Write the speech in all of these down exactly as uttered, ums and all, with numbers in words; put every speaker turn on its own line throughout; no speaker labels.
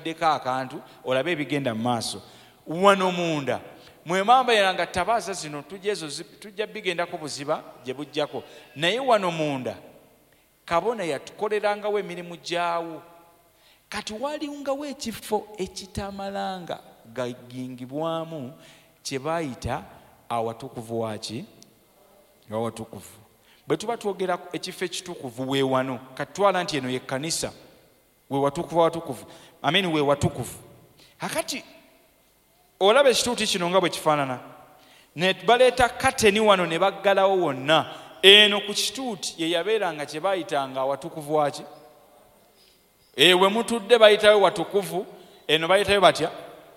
wegattiraddeko akantu olabe ebigenda mu maaso. Wano munda mwemambayira nga tabaaza zino tujja bigendako buziba gye bujjako, naye wano munda kabona yatukolerangawo emirimu gyawo. Kati walingawo ekifo ekitamalanga gagingibwamu kye baayita awatukuvu waki awatukuvu. Bwe tuba twogera ekifo ekitukuvu we wano, kati twala nti eno ye kkanisa, we watukuvu awatukuvu, amini we watukuvu. Hakati olaba ekituuti kino nga bwe kifaanana, ne baleeta kateni wano ne baggalawo wonna. Eno ku kituuti ye yabeeranga kye baayitanga awatukuvu waki. Ewe mutudde bayitayo watukuvu, eno bayitayo batya?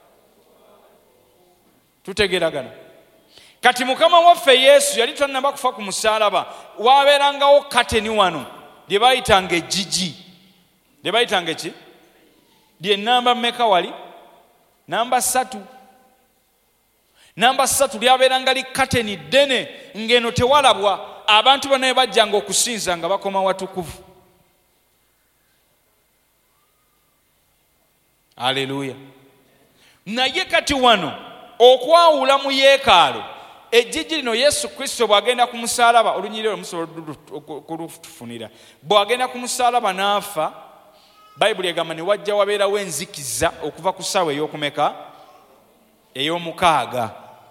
Tutegeragana. Kati Mukama waffe Yesu yali tannaba kufa ku musaalaba, waabeerangawo kateni wano lye bayitanga ejjigi. Lye bayitanga ki? Lye namba mmeka wali? Namba ssatu. Namba ssatu lyabeeranga li kateni ddene, ng'eno tewalabwa. Abantu bonna bajjanga okusinza nga bakoma watukuvu. Haleluya. Naye kati wano okwawula mu yeekaalu, ejjigi lino Yesu Kristo bw'agenda ku musaalaba, olunyiriro olumusobola kulutufunira, bw'agenda ku musaalaba n'afa, Bayibuli egamba ne wajja wabeerawo enzikiza okuva ku ssaawa ey'okumeka ey'omukaaga.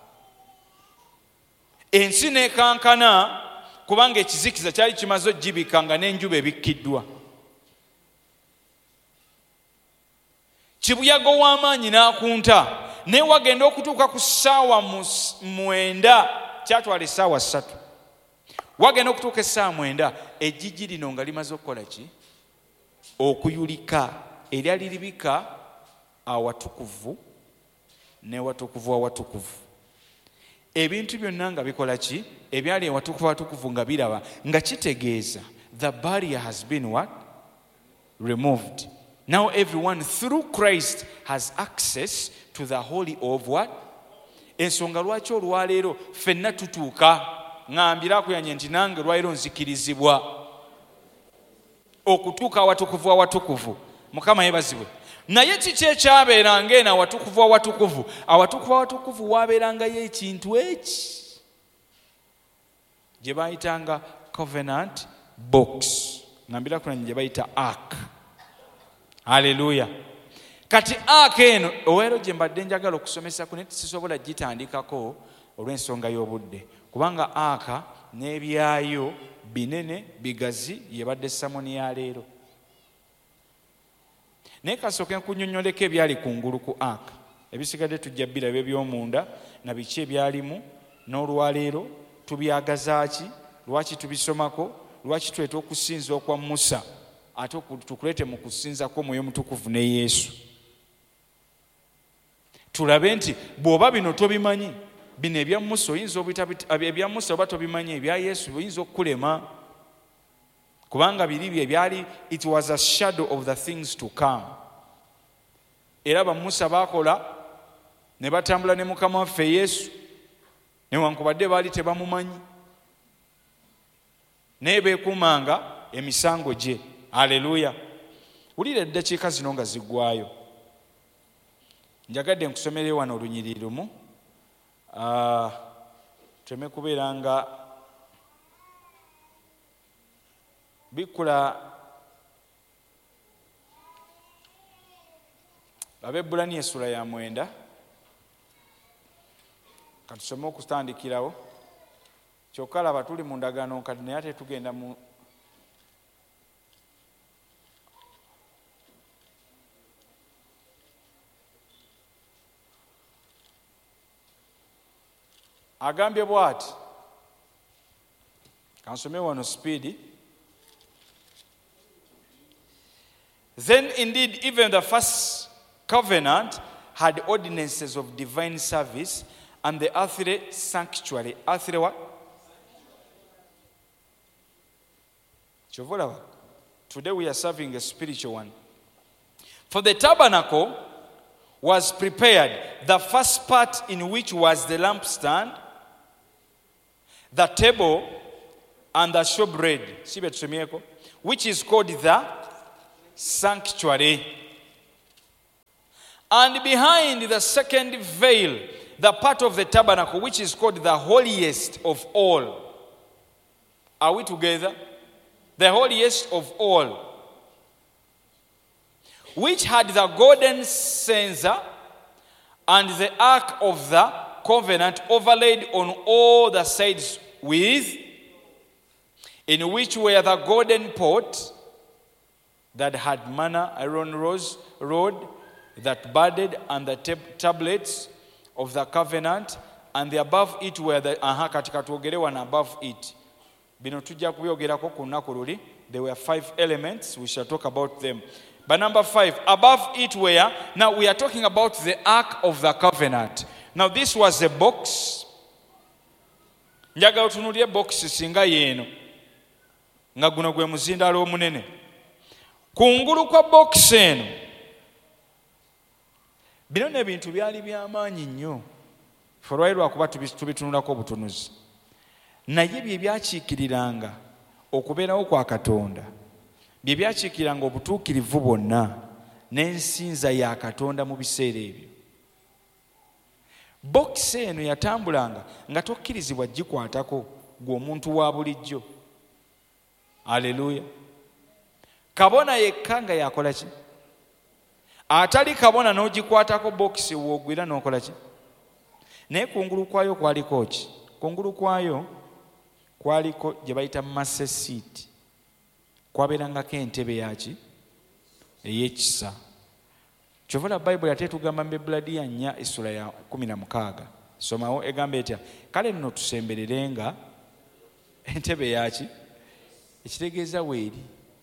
Ensi n'ekankana kubanga ekizikiza kyali kimaze ogibika nga n'enjuba ebikkiddwa. Kibuyaga w'amaanyi n'akunta, naye wagenda okutuuka ku ssaawa mwenda, kyatwala essaawa ssatu. Wagenda okutuuka essaawa mwenda, ejjigi lino nga limaze okukola ki? Okuyulika. Eryali libika awatukuvu ne watukuvu awatukuvu. Ebintu byonna nga bikola ki? Ebyali awatukuvu awatukuvu nga biraba, nga kitegeeza the barrier has been what? Removed. Now everyone through Christ has access to the holy of what? Ensonga lwaki olwaleero ffenna tutuuka, ngambira akuyanye nti nange olwaleero nzikirizibwa okutuuka awatukuvu awatukuvu. Mukama yeebazibwe. Naye kiki ekyabeeranga eno awatukuvu awatukuvu? Awatukuvu awatukuvu waabeerangayo ekintu eki gye baayitanga covenant box. Ngambira akuyanye gye bayita ark. Haleluya. Kati ark eno oweero gye mbadde njagala okusomesa ku, naye sisobola gitandikako olw'ensonga y'obudde, kubanga ark n'ebyayo binene bigazi yebadde samoni ya leero. Naye kasooke nkunnyonnyoleko ebyali kungulu ku ark. Ebisigadde tujja biraba eby'omunda na biki ebyalimu, n'olwaleero tubyagazaaki, lwaki tubisomako, lwaki tweta okusinza okwa Musa ate tukulete mu kusinzako Mwoyo Mutukuvu ne Yesu. Tulabe nti bw'oba bino tobimanyi, bino ebya Musa oyinza obuyita ebya Musa oba tobimanyi, ebya Yesu oyinza okukulema, kubanga biri bye byali, it was a shadow of the things to come. Era ba Musa baakola ne batambula ne Mukama waffe Yesu, newankubadde baali tebamumanyi, naye beekuumanga emisango gye. Haleluya. Wulira eddakiika zino nga ziggwayo. Njagadde nkusomere wano olunyiriri lumu. Uh, teme kubeera nga bikula Abaebbulaniya essula ya mwenda. Katusome okutandikirawo. Kyokka laba tuli mu ndagaano kati naye ate tugenda mu agambye bw'ati. Kansome wano speed. Then indeed even the first covenant had ordinances of divine service and the earthly sanctuary. Earthly what? Today we are serving a spiritual one. For the tabernacle was prepared, the first part in which was the lampstand, the table, and the showbread, which is called the sanctuary. And behind the second veil, the part of the tabernacle which is called the holiest of all. Are we together? The holiest of all, which had the golden censer and the ark of the covenant overlaid on all the sides with, in which were the golden pot that had manna, Aaron rose, rod that budded, and the tab- tablets of the covenant, and the above it were the aha katika tuogere wana above it. Bino tujja kubyogerako ku lunaku luli. There were five elements. We shall talk about them. But number five, above it were, now we are talking about the Ark of the Covenant. Now this was a box. Njaga otunulye box singa yeno. Nga guno gwe muzindalo omunene. Kungulu kwa box eno. Bino n'ebintu byali by'amaanyi nnyo. Folwairwa kuba tubitunulako obutunuzi. Naye bye byakiikiriranga okubeerawo kwa Katonda. Bye byakiikiriranga obutuukirivu bwonna n'ensinza ya Katonda mu biseera ebyo. Bokisi eno yatambulanga nga tokkirizibwa gikwatako gwe omuntu wa bulijjo. Aleluya. Kabona yekka nga yakola ki? Atali kabona n'ogikwatako bokisi w'ogwira n'okola ki? Naye kungulu kwayo kwaliko ki? Kungulu kwayo kwaliko gye bayita master seat. Kwabeerangako entebe yaki? Ey'ekisa. Kyovula Bayibuli ate tugamba mu Ebuladiya nnya essula ya kumi na mukaaga. Somawo egamba etya? Kale nno tusembererenga entebe yaki? Ekitegeeza weeri.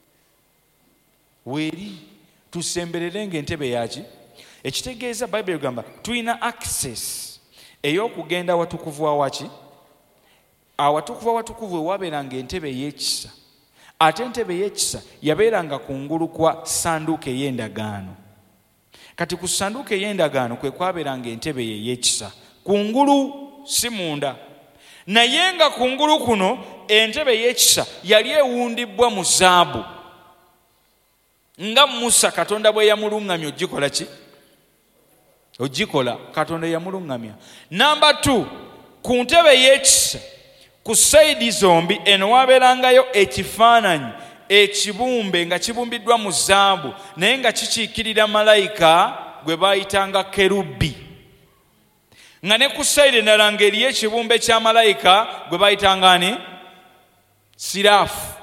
Weeri. Tusembererenga entebe yaki? Ekitegeeza Bayibuli egamba tulina access ey'okugenda watukuvu awaki? Awatukuvu awatukuvu ewabeeranga entebe ey'ekisa. Ate entebe ey'ekisa yabeeranga kungulu kwa sanduuko ey'endagaano. Kati ku sanduuko ey'endagaano kwe kwabeeranga entebe ey'ekisa. Kungulu si munda. Naye nga kungulu kuno entebe ey'ekisa yali ewundibwa mu zaabu. Nga Musa Katonda bwe yamuluŋŋamya ogikola ki? Ogikola. Katonda yamuluŋŋamya. Number two, ku ntebe ey'ekisa ku sayidi zombi eno wabeerangayo ekifaananyi ekibumbe nga kibumbiddwa mu zaabu naye nga kikiikirira malayika gwe baayitanga kerubi. Nga ne ku sayidi endala ng'eriyo ekibumbe kya malayika gwe baayitanga ani? Siraafu.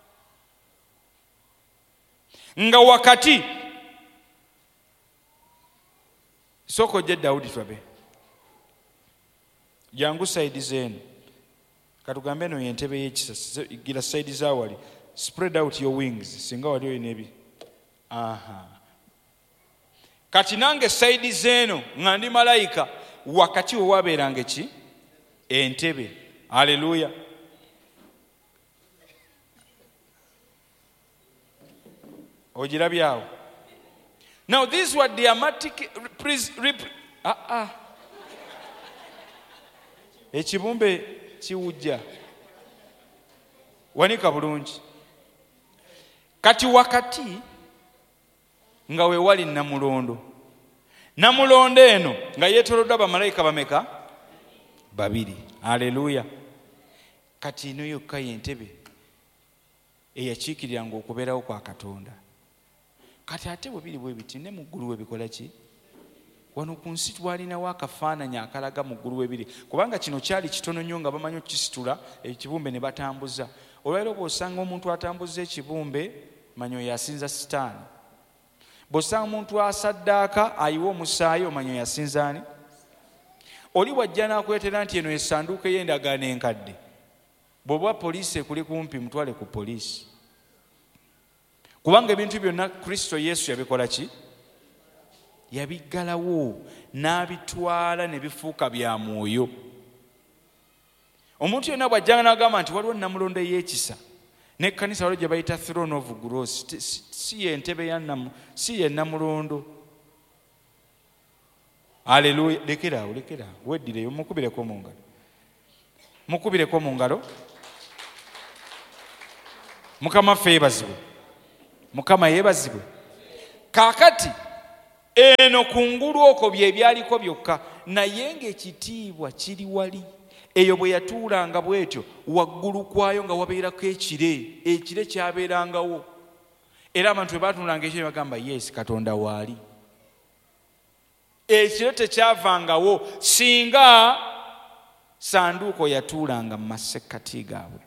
Nga wakati soko je Daudi twabe jangu sayidi zenu katugambe eno yentebe y'ekisa gira sayidi zawali spread out your wings singa wali oyina ebi. Aha. Kati nange sayidi zeno nga ndi malayika wakati we wabeeranga ki? Entebe. Haleluya. Ojirabyawo. Now these were dramatic ah ah ekibumbe kiwujja wanika bulungi. Kati wakati nga we wali namulondo. Namulondo eno nga yeetoloddwa bamalayika bameka? Babiri. Haleluya. Kati ino yokka y'entebe eyakiikiriranga okubeerawo kwa Katonda. Kati ate bwe biri bwe biti ne mu ggulu we bikola ki? Wano ku nsi twalinawo akafaananyi akalaga mu ggulu we biri. Kubanga kino kyali kitono nnyo nga bamanyi okukisitula ekibumbe ne batambuza. Olwaleero bw'osanga omuntu atambuza ekibumbe manyo yasinza sitaani. Bw'osanga omuntu asaddaaka ayiwa omusaayi omanyo yasinza ani? Oli bw'ajja n'akwetera nti eno essanduuko ey'endagaano enkadde. Bw'oba poliisi ekuli kumpi mutwale ku poliisi. Kubanga ebintu byonna Kristo Yesu yabikola ki? Yabiggalawo n'abitwala ne bifuuka bya mwoyo. Omuntu yenna bw'ajjanga n'agamba nti waliwo namulondo ey'ekisa n'ekkanisa waliwo gye bayita throne of grace, si ye ntebe ya namu, si ye namulondo. Haleluya. Lekeraawo, lekeraawo, weddireyo mukubireko mu ngalo. Mukubireko mu ngalo. Mukama ffe yeebazibwe. Mukama yeebazibwe. Kaakati eno kungulu okwo bye byaliko byokka, naye ng'ekitiibwa kiri wali. Eyo bwe yatuulanga bw'etyo, waggulu kwayo nga wabeerako ekire, ekire kyabeerangawo. Era abantu bwe baatuulanga ekire bagamba yes, Katonda waali. Ekire tekyavangawo singa sanduuko yatuulanga mu masekkati gaabwe.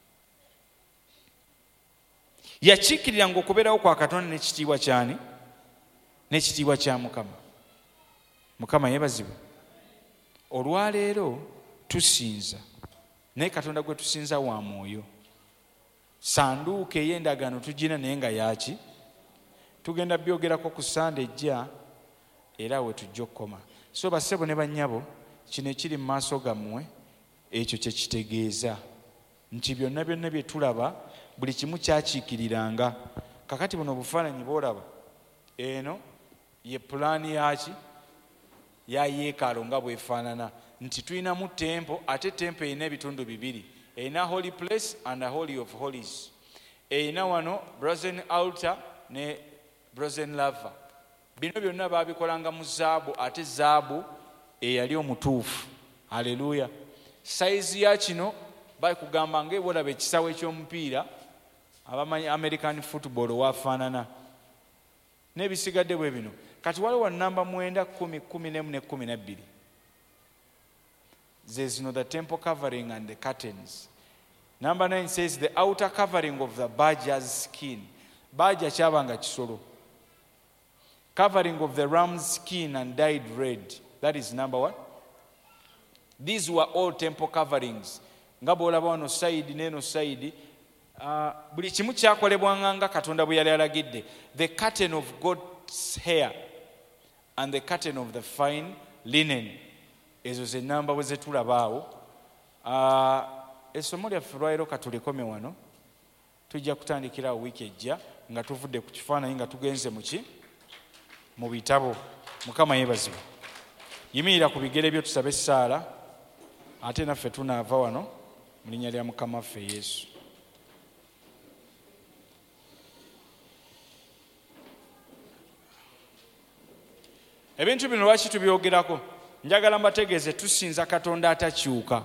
Yakiikiriranga okubeerawo kwa Katonda n'ekitiibwa kyani? N'ekitiibwa kya Mukama. Mukama yeebazibwe. Olwaleero tusinza, naye Katonda gwe tusinza wa mwoyo. Sanduuko ey'endagaano tugina naye nga yaki? Tugenda byogerako ku Sande ejja era we tujja okukoma. So bassebo ne bannyabo, kino ekiri mu maaso gammwe ekyo kye kitegeeza nti byonna byonna bye tulaba buli kimu kyakiikiriranga. Kakati buno obufaananyi bw'olaba eno ye pulaani yaki? Ya yeekaalu nga bwefaanana, nti tulinamu tempo, ate tempo erina ebitundu bibiri, erina holy place and a holy of holies. Erina wano brazen altar ne brazen laver. Bino byonna baabikolanga mu zaabu, ate zaabu eyali omutuufu. Haleluya. Sayizi ya kino bakugamba ng'ebwolaba ekisawo eky'omupiira abamanyi American football waafaanana n'ebisigadde bwe bino. Kati waliwo namba mwenda kumi kumi n'emu ne kumi na bbiri. There's no the temple covering and the curtains. Number nine says the outer covering of the badger's skin. Badger kyabanga kisolo. Covering of the ram's skin and dyed red. That is number one. These were all temple coverings. Nga bw'olaba wano side n'eno side, uh, buli kimu kyakolebwanga nga Katonda bwe yali alagidde. The curtain of goat's hair and the curtain of the fine linen. Ezo ze namba bwe zetulabaawo. Uh, essomo lyaffe lwaliro katulekome wano. Tujja kutandikira wiiki ejja nga tuvudde ku kifaananyi nga tugenze mu ki? Mu bitabo. Mukama yeebazibwe. Yimirira ku bigere byo tusabe essaala, ate naffe tunaava wano mu linnya lya Mukama waffe Yesu. Ebintu bino lwaki tubyogerako? Njagala mbategeeze tusinza Katonda atakyuka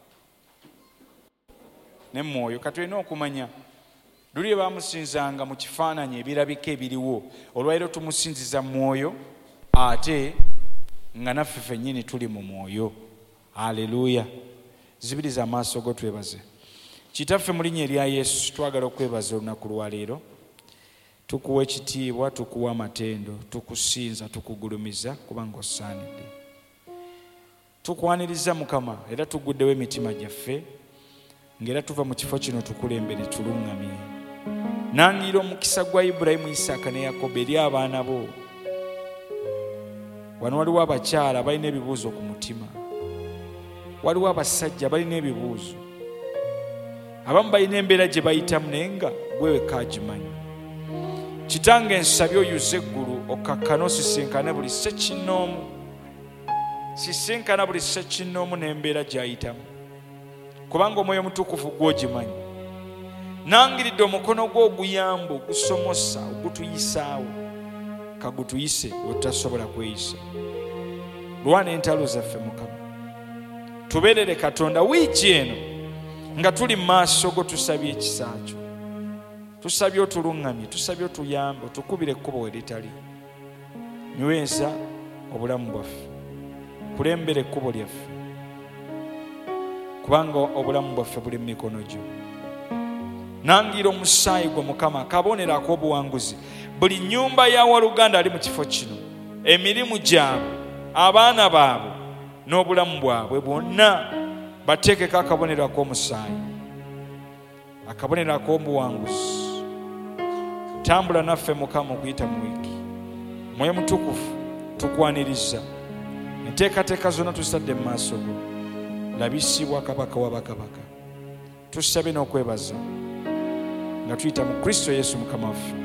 ne mwoyo. Katulina okumanya luli baamusinzanga mu kifaananyi ebirabika ebiriwo, olwaliro tumusinziza mwoyo ate nga naffe ffennyini tuli mu mwoyo. Haleluya. Zibiriza amaaso go twebaze. Kitaffe mu linnya erya Yesu twagala okwebaza olunaku lwaleero. Tukuwa ekitiibwa, tukuwa amatendo, tukusinza, tukugulumiza kubanga osaanidde. Tukwaniriza Mukama era tuguddewo emitima gyaffe ng'era tuva mu kifo kino tukulembere tuluŋŋamye. Nangira omukisa gwa Ibulayimu, Isaaka ne Yakobo eri abaana bo. Wano waliwo abakyala balina ebibuuzo ku mutima, waliwo abasajja balina ebibuuzo, abamu balina embeera gye bayitamu naye nga gwe wekka agimanyi. Kitange nsabye oyuze eggulu okakkane osisinkane buli ssekinnoomu, sisinkana buli ssekinnoomu n'embeera gy'ayitamu, kubanga Omwoyo Mutukuvu gw'ogimanyi. Nangiridde omukono gwo oguyamba, ogusomosa, ogutuyisaawo, kagutuyise we tutasobola kweyisa. Lwana entalo zaffe Mukama, tubeerere Katonda wiiki eno nga tuli mu maaso go, tusabye ekisa kyo, tusabye otuluŋŋamye, tusabye otuyambe, otukubire ekkubo we litali. Nyweza obulamu bwaffe, kulembera ekkubo lyaffe, kubanga obulamu bwaffe buli mu mikono gyo. Nangira omusaayi gwe Mukama akabonero ak'obuwanguzi buli nnyumba ya waluganda ali mu kifo kino, emirimu gyabwe, abaana baabwe n'obulamu bwabwe bwonna bateekeko akabonero ak'omusaayi, akabonero ak'obuwanguzi. Tambula naffe Mukama okuyita mu wiiki. Mwoyo Mutukuvu tukwaniriza, enteekateeka zonna tuzitadde mu maaso go, labisibwa kabaka wa bakabaka. Tusabe n'okwebaza nga tuyita mu Kristo Yesu Mukama waffe.